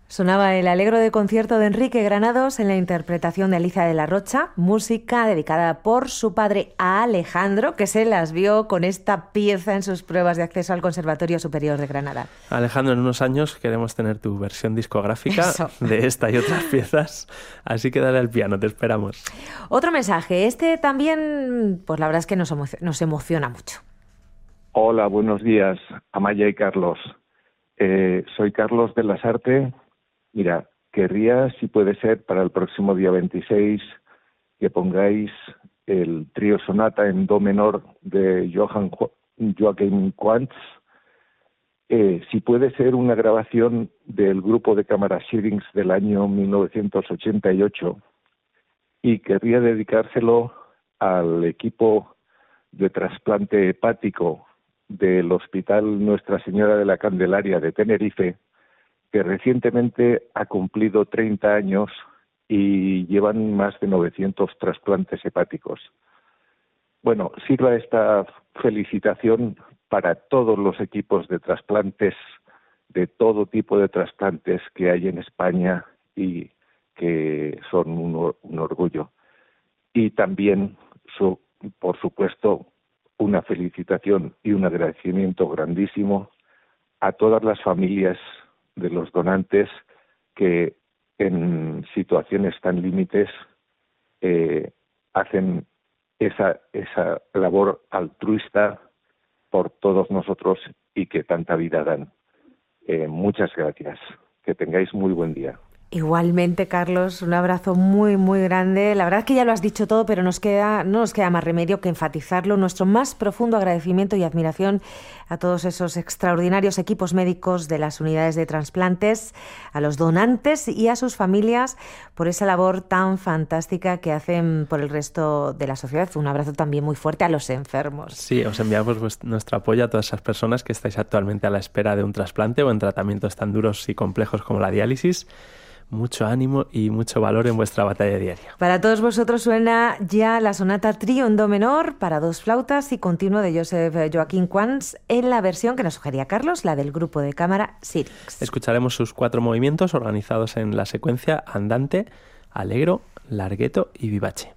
Sonaba el alegro de concierto de Enrique Granados en la interpretación de Alicia de la Rocha, música dedicada por su padre a Alejandro, que se las vio con esta pieza en sus pruebas de acceso al Conservatorio Superior de Granada. Alejandro, en unos años queremos tener tu versión discográfica de esta y otras piezas, así que dale al piano, te esperamos. Otro mensaje, este también, pues la verdad es que nos emociona mucho. Hola, buenos días, Amaya y Carlos. Soy Carlos de Lasarte. Mira, querría, si puede ser, para el próximo día 26, que pongáis el trío sonata en do menor de Joachim Quantz. Si puede ser una grabación del grupo de cámara Shearings del año 1988, y querría dedicárselo al equipo de trasplante hepático del Hospital Nuestra Señora de la Candelaria de Tenerife, que recientemente ha cumplido 30 años y llevan más de 900 trasplantes hepáticos. Bueno, sirva esta felicitación para todos los equipos de trasplantes, de todo tipo de trasplantes que hay en España y que son un orgullo. Y también, por supuesto, una felicitación y un agradecimiento grandísimo a todas las familias de los donantes que en situaciones tan límites hacen esa labor altruista por todos nosotros y que tanta vida dan. Muchas gracias. Que tengáis muy buen día. Igualmente, Carlos, un abrazo muy, muy grande. La verdad es que ya lo has dicho todo, pero no nos queda más remedio que enfatizarlo. Nuestro más profundo agradecimiento y admiración a todos esos extraordinarios equipos médicos de las unidades de trasplantes, a los donantes y a sus familias por esa labor tan fantástica que hacen por el resto de la sociedad. Un abrazo también muy fuerte a los enfermos. Sí, os enviamos nuestro apoyo a todas esas personas que estáis actualmente a la espera de un trasplante o en tratamientos tan duros y complejos como la diálisis. Mucho ánimo y mucho valor en vuestra batalla diaria. Para todos vosotros suena ya la sonata trío en do menor para dos flautas y continuo de Joachim Quantz en la versión que nos sugería Carlos, la del grupo de cámara Shearings. Escucharemos sus 4 movimientos organizados en la secuencia andante, allegro, larghetto y vivace.